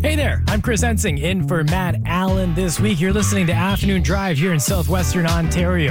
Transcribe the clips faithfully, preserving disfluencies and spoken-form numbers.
Hey there, I'm Chris Ensing in for Matt Allen this week. You're listening to Afternoon Drive here in southwestern Ontario.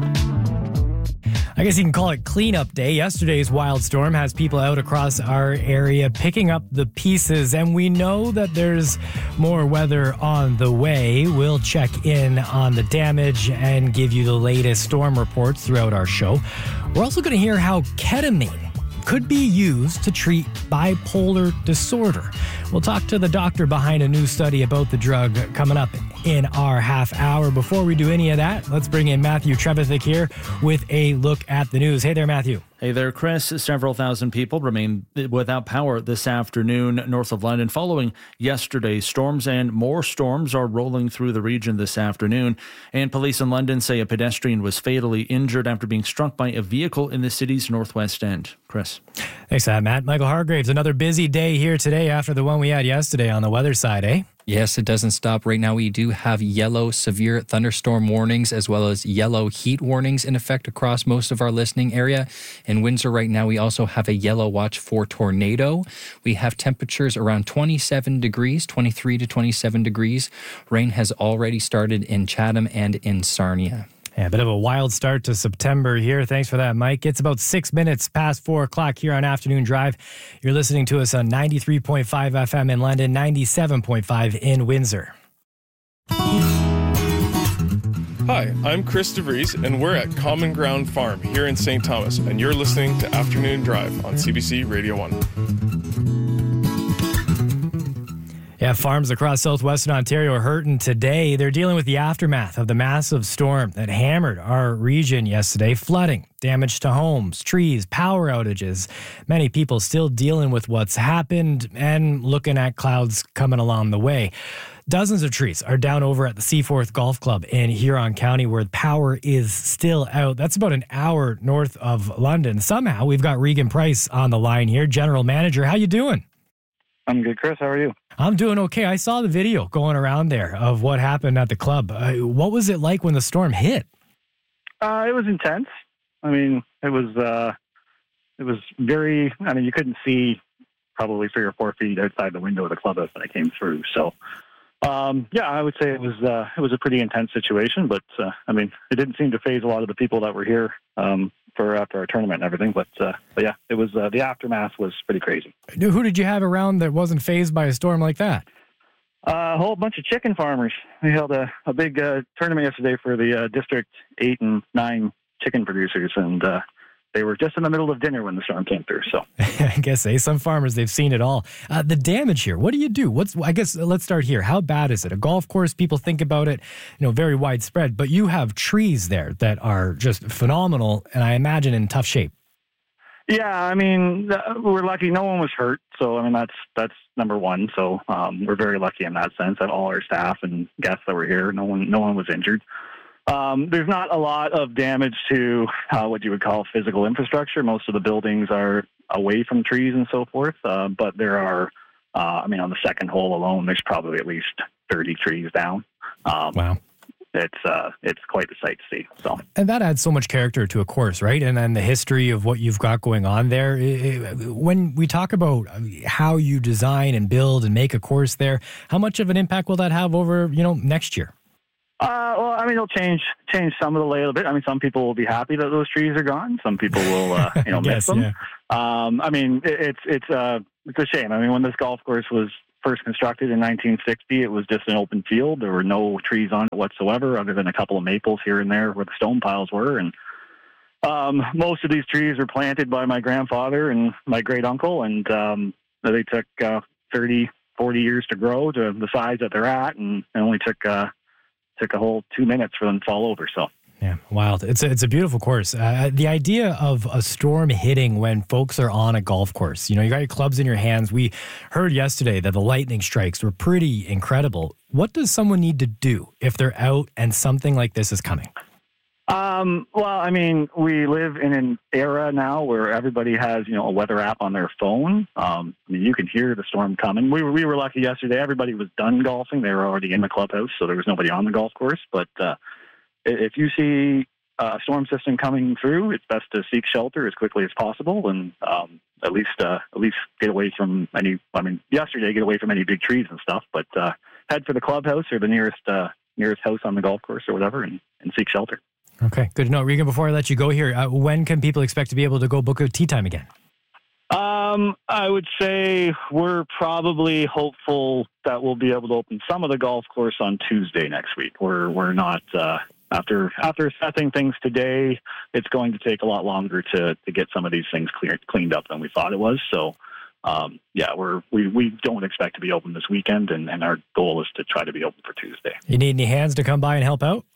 I guess you can call it cleanup day. Yesterday's wild storm has people out across our area picking up the pieces, and we know that there's more weather on the way. We'll check in on the damage and give you the latest storm reports throughout our show. We're also going to hear how ketamine could be used to treat bipolar disorder. We'll talk to the doctor behind a new study about the drug coming up in our half hour. Before we do any of that, let's bring in Matthew Trevithick here with a look at the news. Hey there, Matthew. Hey there, Chris. Several thousand people remain without power this afternoon north of London following yesterday's storms, and more storms are rolling through the region this afternoon. And police in London say a pedestrian was fatally injured after being struck by a vehicle in the city's northwest end. Chris. Thanks for that, Matt. Michael Hargraves, another busy day here today after the one we had yesterday on the weather side, eh? Yes, it doesn't stop. Right now, we do have yellow severe thunderstorm warnings as well as yellow heat warnings in effect across most of our listening area. In Windsor right now, we also have a yellow watch for tornado. We have temperatures around twenty-seven degrees, twenty-three to twenty-seven degrees. Rain has already started in Chatham and in Sarnia. Yeah, a bit of a wild start to September here. Thanks for that, Mike. It's about six minutes past four o'clock here on Afternoon Drive. You're listening to us on ninety-three point five F M in London, ninety-seven point five in Windsor. Hi, I'm Chris DeVries, and we're at Common Ground Farm here in Saint Thomas, and you're listening to Afternoon Drive on C B C Radio one. Yeah, farms across southwestern Ontario are hurting today. They're dealing with the aftermath of the massive storm that hammered our region yesterday. Flooding, damage to homes, trees, power outages. Many people still dealing with what's happened and looking at clouds coming along the way. Dozens of trees are down over at the Seaforth Golf Club in Huron County, where power is still out. That's about an hour north of London. Somehow, we've got Regan Price on the line here, General Manager. How you doing? I'm good, Chris. How are you? I'm doing okay. I saw the video going around there of what happened at the club. Uh, what was it like when the storm hit? Uh, it was intense. I mean, it was uh, it was very. I mean, you couldn't see probably three or four feet outside the window of the clubhouse when I came through. So, um, yeah, I would say it was uh, it was a pretty intense situation. But uh, I mean, it didn't seem to faze a lot of the people that were here um, for after our tournament and everything. But, uh, but yeah, it was uh, the aftermath was pretty crazy. Who did you have around that wasn't fazed by a storm like that? Uh, a whole bunch of chicken farmers. We held a, a big uh, tournament yesterday for the uh, District eight and nine chicken producers, and uh, they were just in the middle of dinner when the storm came through. So I guess eh, some farmers, they've seen it all. Uh, the damage here, what do you do? What's I guess uh, let's start here. How bad is it? A golf course, people think about it, you know, very widespread, but you have trees there that are just phenomenal, and I imagine in tough shape. Yeah, I mean, we're lucky. No one was hurt, so I mean that's that's number one. So um, we're very lucky in that sense that all our staff and guests that were here, no one no one was injured. Um, there's not a lot of damage to uh, what you would call physical infrastructure. Most of the buildings are away from trees and so forth, uh, but there are. Uh, I mean, on the second hole alone, there's probably at least thirty trees down. Um, wow. It's uh, it's quite a sight to see. So, and that adds so much character to a course, right? And then the history of what you've got going on there. When we talk about how you design and build and make a course there, how much of an impact will that have over, you know, next year? Uh, well, I mean, it'll change change some of the layout a bit. I mean, some people will be happy that those trees are gone. Some people will, uh, you know, miss them. Yeah. Um, I mean, it, it's it's uh, it's a shame. I mean, when this golf course was first constructed in nineteen sixty, it was just an open field. There were no trees on it whatsoever, other than a couple of maples here and there where the stone piles were. And um, most of these trees were planted by my grandfather and my great uncle, and um, they took uh, thirty, forty years to grow to the size that they're at, and it only took uh, took a whole two minutes for them to fall over. So. Yeah, wild. It's a, it's a beautiful course. Uh, the idea of a storm hitting when folks are on a golf course, you know, you got your clubs in your hands. We heard yesterday that the lightning strikes were pretty incredible. What does someone need to do if they're out and something like this is coming? Um, well, I mean, we live in an era now where everybody has, you know, a weather app on their phone. Um, I mean, you can hear the storm coming. We were, we were lucky yesterday. Everybody was done golfing. They were already in the clubhouse, so there was nobody on the golf course. But uh, if you see uh, storm system coming through, it's best to seek shelter as quickly as possible, and um, at least uh, at least get away from any. I mean, yesterday get away from any big trees and stuff, but uh, head for the clubhouse or the nearest uh, nearest house on the golf course or whatever, and, and seek shelter. Okay, good to know. Regan, before I let you go here, uh, when can people expect to be able to go book a tee time again? Um, I would say we're probably hopeful that we'll be able to open some of the golf course on Tuesday next week. We're we're not uh, after after assessing things today. It's going to take a lot longer to to get some of these things cleared cleaned up than we thought it was. So, um, yeah, we're we we don't expect to be open this weekend, and, and our goal is to try to be open for Tuesday. You need any hands to come by and help out?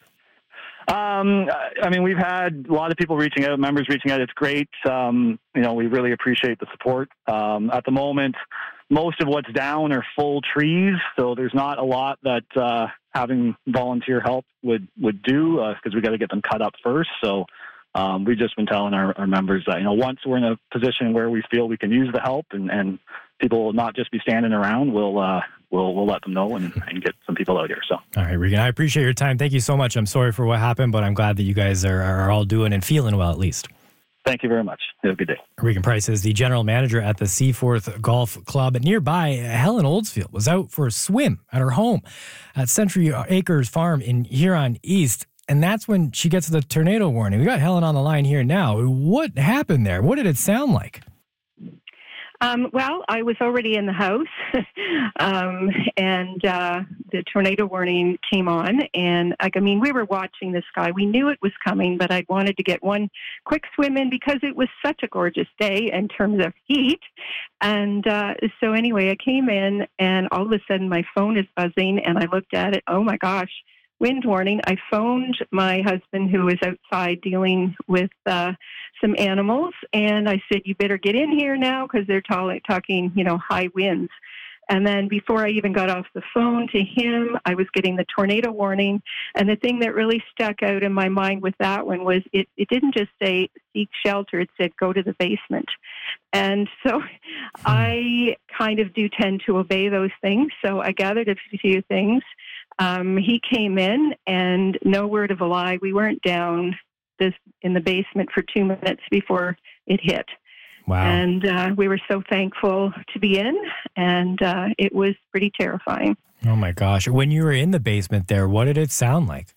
Um, I mean, we've had a lot of people reaching out, members reaching out. It's great. Um, you know, we really appreciate the support. Um, at the moment, most of what's down are full trees, so there's not a lot that uh, having volunteer help would, would do because uh, we got to get them cut up first. So um, we've just been telling our, our members that, you know, once we're in a position where we feel we can use the help and, and people will not just be standing around, we'll uh, we'll we'll let them know and, and get some people out here. So, all right, Regan, I appreciate your time. Thank you so much. I'm sorry for what happened, but I'm glad that you guys are, are all doing and feeling well at least. Thank you very much. Have a good day. Regan Price is the general manager at the Seaforth Golf Club. Nearby, Helen Oldsfield was out for a swim at her home at Century Acres Farm in Huron East. And that's when she gets the tornado warning. We got Helen on the line here now. What happened there? What did it sound like? Um, well, I was already in the house, um, and uh, the tornado warning came on. And like, I mean, we were watching the sky. We knew it was coming, but I wanted to get one quick swim in because it was such a gorgeous day in terms of heat. And uh, so anyway, I came in, and all of a sudden my phone is buzzing, and I looked at it. Oh my gosh! Wind warning. I phoned my husband who was outside dealing with uh, some animals, and I said, you better get in here now because they're t- talking, you know, high winds. And then before I even got off the phone to him, I was getting the tornado warning. And the thing that really stuck out in my mind with that one was it, it didn't just say seek shelter, it said go to the basement. And so I kind of do tend to obey those things. So I gathered a few things. Um, he came in, and no word of a lie, we weren't down this in the basement for two minutes before it hit. Wow. And uh, we were so thankful to be in, and uh, it was pretty terrifying. Oh, my gosh. When you were in the basement there, what did it sound like?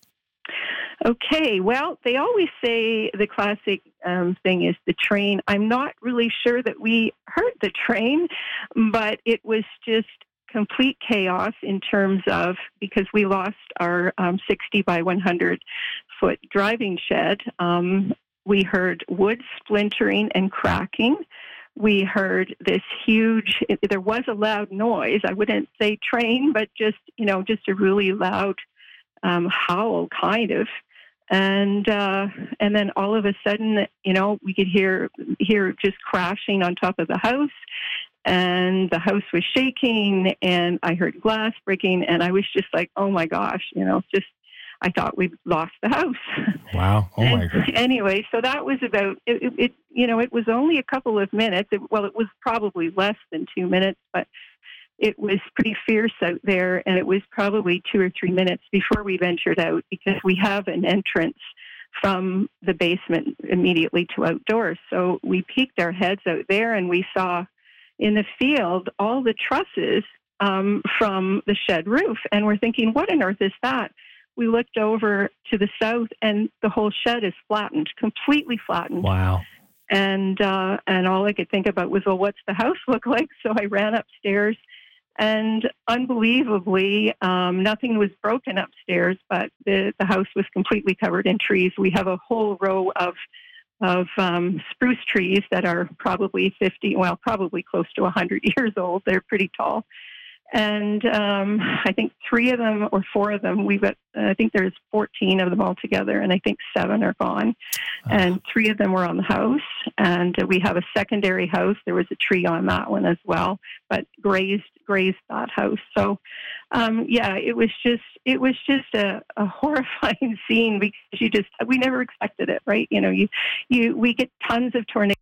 Okay, well, they always say the classic um, thing is the train. I'm not really sure that we heard the train, but it was just complete chaos in terms of, because we lost our um, sixty by one hundred foot driving shed. Um, we heard wood splintering and cracking. We heard this huge, it, there was a loud noise. I wouldn't say train, but just, you know, just a really loud um, howl kind of. And uh, and then all of a sudden, you know, we could hear hear just crashing on top of the house. And the house was shaking, and I heard glass breaking, and I was just like, oh my gosh, you know, just, I thought we'd lost the house. Wow. Oh my God. Anyway, so that was about, it, it, it, you know, it was only a couple of minutes. It, well, it was probably less than two minutes, but it was pretty fierce out there, and it was probably two or three minutes before we ventured out, because we have an entrance from the basement immediately to outdoors. So we peeked our heads out there, and we saw in the field all the trusses um, from the shed roof. And we're thinking, what on earth is that? We looked over to the south, and the whole shed is flattened, completely flattened. Wow. And uh, and all I could think about was, well, what's the house look like? So I ran upstairs, and unbelievably, um, nothing was broken upstairs, but the, the house was completely covered in trees. We have a whole row of of um, spruce trees that are probably fifty, well, probably close to one hundred years old. They're pretty tall. And um, I think three of them or four of them, we've got, I think there's fourteen of them altogether, and I think seven are gone. Oh. And three of them were on the house. And we have a secondary house. There was a tree on that one as well, but grazed grazed that house. So, um, yeah, it was just it was just a, a horrifying scene, because you just we never expected it, right? You know, you you we get tons of tornadoes.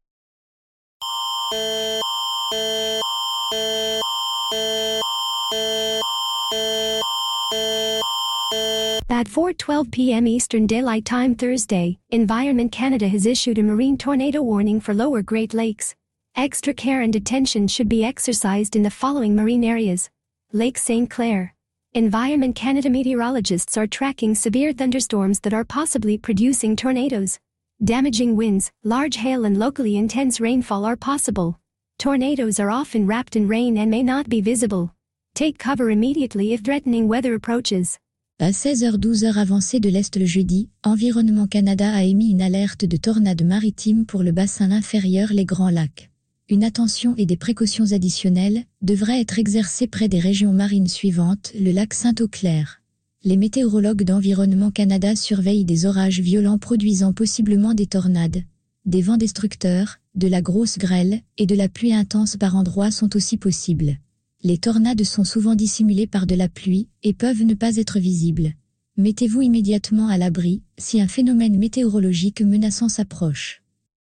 That four twelve p.m. Eastern Daylight Time Thursday, Environment Canada has issued a marine tornado warning for lower Great Lakes. Extra care and attention should be exercised in the following marine areas. Lake Saint Clair. Environment Canada meteorologists are tracking severe thunderstorms that are possibly producing tornadoes. Damaging winds, large hail and locally intense rainfall are possible. Tornadoes are often wrapped in rain and may not be visible. Take cover immediately if threatening weather approaches. À seize heures douze heure avancée de l'Est le jeudi, Environnement Canada a émis une alerte de tornade maritime pour le bassin inférieur les Grands Lacs. Une attention et des précautions additionnelles devraient être exercées près des régions marines suivantes, le lac Saint-Eau-Clair. Les météorologues d'Environnement Canada surveillent des orages violents produisant possiblement des tornades. Des vents destructeurs, de la grosse grêle et de la pluie intense par endroits sont aussi possibles. Les tornades sont souvent dissimulées par de la pluie et peuvent ne pas être visibles. Mettez-vous immédiatement à l'abri si un phénomène météorologique menaçant s'approche.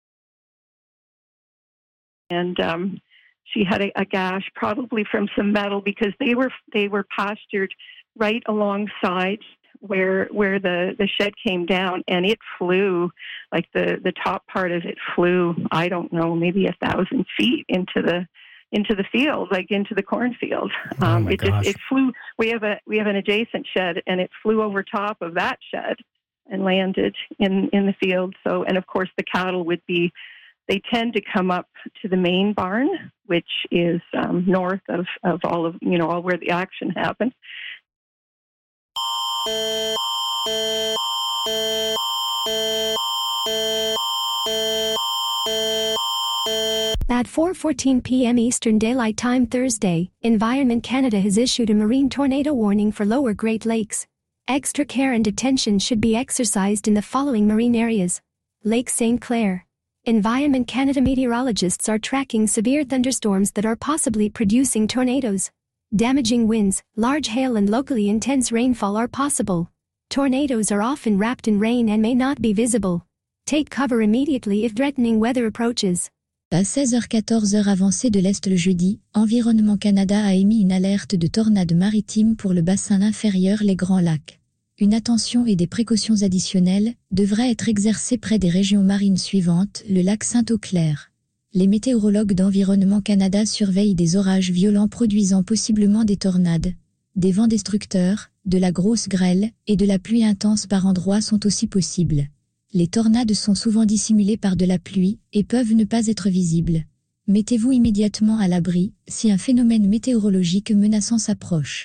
And um, she had a, a gash, probably from some metal, because they were they were pastured right alongside where where the, the shed came down, and it flew, like the, the top part of it flew, I don't know, maybe a thousand feet into the into the field, like into the cornfield. Oh um, my it gosh. just it flew. We have a we have an adjacent shed, and it flew over top of that shed and landed in, in the field. So, and of course, the cattle would be. They tend to come up to the main barn, which is um, north of, of all of, you know, all where the action happened. At four fourteen p.m. Eastern Daylight Time Thursday, Environment Canada has issued a marine tornado warning for lower Great Lakes. Extra care and attention should be exercised in the following marine areas. Lake Saint Clair. Environment Canada meteorologists are tracking severe thunderstorms that are possibly producing tornadoes. Damaging winds, large hail and locally intense rainfall are possible. Tornadoes are often wrapped in rain and may not be visible. Take cover immediately if threatening weather approaches. À seize heures quatorze heure avancée de l'Est le jeudi, Environnement Canada a émis une alerte de tornade maritime pour le bassin inférieur les Grands Lacs. Une attention et des précautions additionnelles devraient être exercées près des régions marines suivantes, le lac Saint-Eau-Clair. Les météorologues d'Environnement Canada surveillent des orages violents produisant possiblement des tornades. Des vents destructeurs, de la grosse grêle et de la pluie intense par endroits sont aussi possibles. Les tornades sont souvent dissimulées par de la pluie et peuvent ne pas être visibles. Mettez-vous immédiatement à l'abri si un phénomène météorologique menaçant s'approche.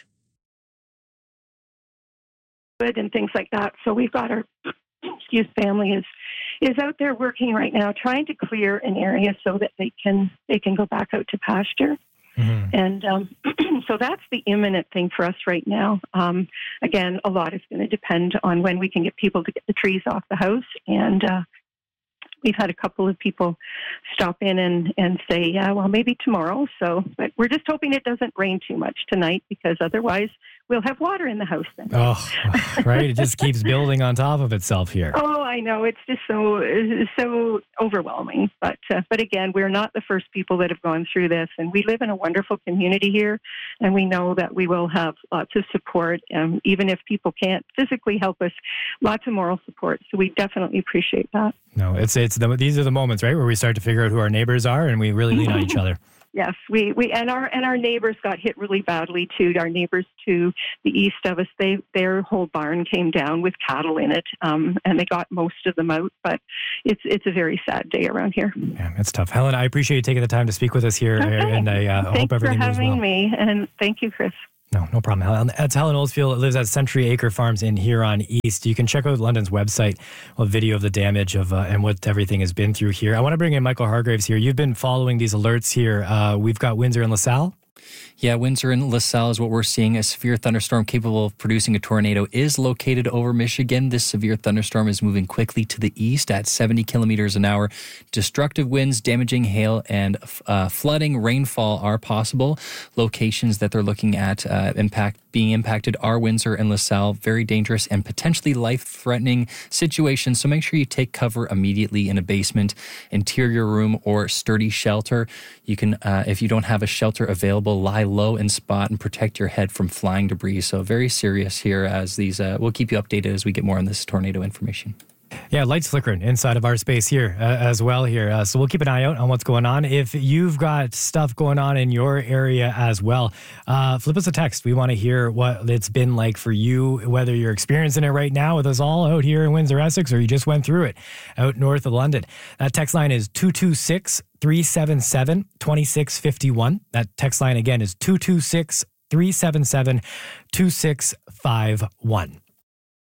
And things like that. So we've got our excuse family is is out there working right now, trying to clear an area so that they can they can go back out to pasture. Mm-hmm. And um, so that's the imminent thing for us right now. Um, again, a lot is going to depend on when we can get people to get the trees off the house. And uh, we've had a couple of people stop in and, and say, yeah, well, maybe tomorrow. So, but we're just hoping it doesn't rain too much tonight, because otherwise we'll have water in the house then. Oh, right. It just keeps building on top of itself here. Oh, I know. It's just so so overwhelming. But uh, but again, we're not the first people that have gone through this, and we live in a wonderful community here, and we know that we will have lots of support, um, even if people can't physically help us. Lots of moral support. So we definitely appreciate that. No, it's it's the, these are the moments, right, where we start to figure out who our neighbors are, and we really lean on each other. Yes, we, we and our and our neighbors got hit really badly too. Our neighbors to the east of us, they their whole barn came down with cattle in it, um, and they got most of them out. But it's it's a very sad day around here. Yeah, it's tough. Helen, I appreciate you taking the time to speak with us here, okay. and I uh, hope everything goes well. Thanks for having me, and thank you, Chris. No, no problem. Helen. That's Helen Oldfield. Lives at Century Acre Farms in Huron East. You can check out London's website, a video of the damage of uh, and what everything has been through here. I want to bring in Michael Hargraves here. You've been following these alerts here. Uh, we've got Windsor and LaSalle. Yeah, Windsor and LaSalle is what we're seeing. A severe thunderstorm capable of producing a tornado is located over Michigan. This severe thunderstorm is moving quickly to the east at seventy kilometers an hour. Destructive winds, damaging hail, and uh, flooding rainfall are possible. Locations that they're looking at uh, impact being impacted are Windsor and LaSalle. Very dangerous and potentially life-threatening situations. So make sure you take cover immediately in a basement, interior room, or sturdy shelter. You can, uh, if you don't have a shelter available lie low and spot and protect your head from flying debris. So very serious here as these, uh, we'll keep you updated as we get more on this tornado information. Yeah, lights flickering inside of our space here uh, as well here. Uh, so we'll keep an eye out on what's going on. If you've got stuff going on in your area as well, uh, flip us a text. We want to hear what it's been like for you, whether you're experiencing it right now with us all out here in Windsor, Essex, or you just went through it out north of London. That text line is two two six, three seven seven, two six five one. That text line again is two two six, three seven seven, two six five one.